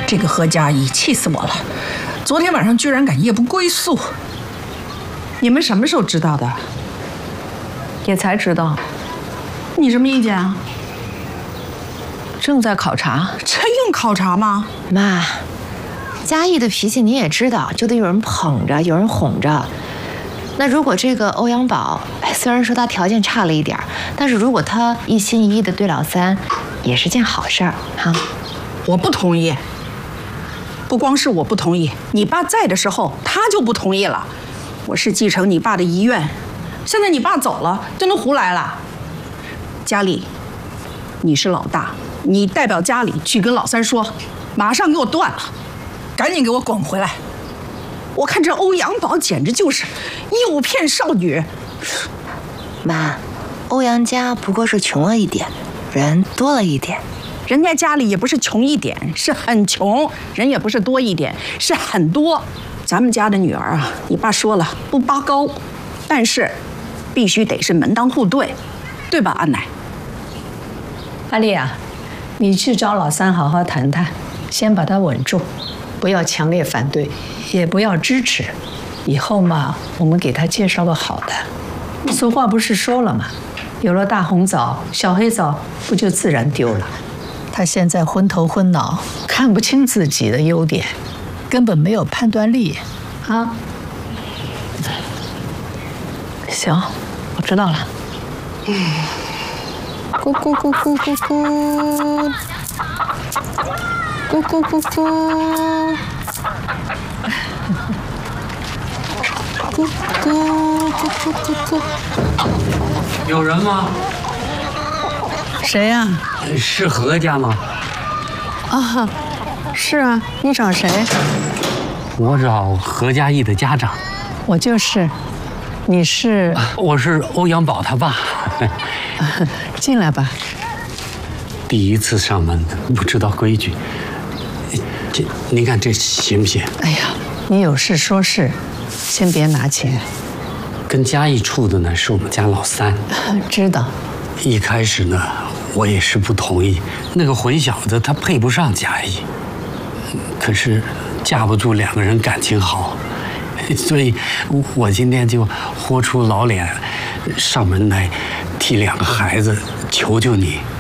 这个何家义气死我了！昨天晚上居然敢夜不归宿。 你们什么时候知道的？ 也才知道。 你什么意见啊？ 正在考察。 这用考察吗？ 妈，嘉义的脾气你也知道，就得有人捧着，有人哄着。那如果这个欧阳宝，虽然说他条件差了一点，但是如果他一心一意的对老三，也是件好事儿哈。 我不同意。不光是我不同意，你爸在的时候他就不同意了。我是继承你爸的遗愿，现在你爸走了，就能胡来了？佳丽，你是老大，你代表家里去跟老三说，马上给我断了，赶紧给我滚回来！我看这欧阳宝简直就是诱骗少女。 妈，欧阳家不过是穷了一点，人多了一点。 人家家里也不是穷一点，是很穷；人也不是多一点，是很多。咱们家的女儿啊，你爸说了不拔高，但是必须得是门当户对，对吧，安奶？ 阿丽啊，你去找老三好好谈谈，先把他稳住，不要强烈反对，也不要支持。以后嘛，我们给他介绍个好的。俗话不是说了吗？有了大红枣，小黑枣不就自然丢了？他现在昏头昏脑，看不清自己的优点，根本没有判断力啊。行，我知道了。 咕咕咕咕咕咕，咕咕咕咕，咕咕咕咕咕咕。 有人吗？ 谁呀？ 是何家吗？ 啊，是啊，你找谁？ 我找何家义的家长。 我就是。你是？ 我是欧阳宝他爸。 进来吧。 第一次上门，不知道规矩。您看这行不行？ 哎呀，你有事说事，先别拿钱。 跟嘉义处的呢是我们家老三。 知道。 一开始呢，我也是不同意，那个混小子他配不上嘉义。可是架不住两个人感情好。所以，我今天就豁出老脸，上门来替两个孩子求求你。